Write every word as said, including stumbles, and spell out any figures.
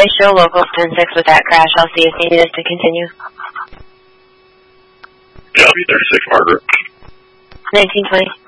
I show local ten six with that crash. I'll see if they need us to continue. Copy thirty-six, Margaret. nineteen twenty.